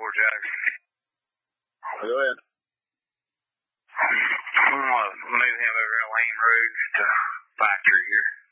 Fort Jackson. Go ahead. I'm going to move him over to Lane Road to factory here.